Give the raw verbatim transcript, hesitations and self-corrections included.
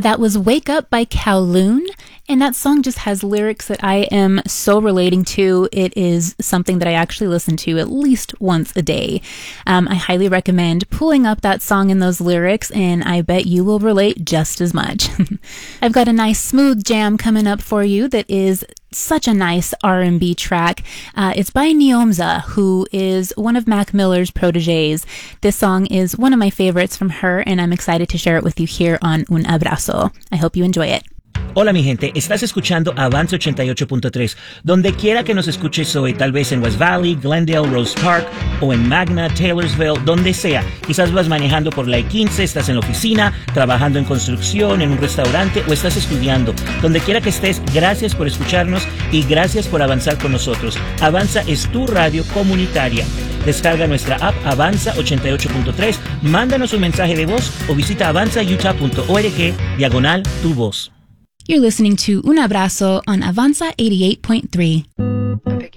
That was Wake Up by Kowloon, and that song just has lyrics that I am so relating to. It is something that I actually listen to at least once a day. Um, I highly recommend pulling up that song and those lyrics, and I bet you will relate just as much. I've got a nice smooth jam coming up for you that is such a nice R and B track. Uh, it's by Neomza, who is one of Mac Miller's proteges. This song is one of my favorites from her, and I'm excited to share it with you here on Un Abrazo. I hope you enjoy it. Hola mi gente, estás escuchando Avanza ochenta y ocho punto tres, donde quiera que nos escuches hoy, tal vez en West Valley, Glendale, Rose Park, o en Magna, Taylorsville, donde sea. Quizás vas manejando por la I quince, estás en la oficina, trabajando en construcción, en un restaurante, o estás estudiando. Donde quiera que estés, gracias por escucharnos y gracias por avanzar con nosotros. Avanza es tu radio comunitaria. Descarga nuestra app Avanza ochenta y ocho punto tres, mándanos un mensaje de voz o visita avanza utah punto org diagonal tu voz. You're listening to Un Abrazo on Avanza eighty-eight point three.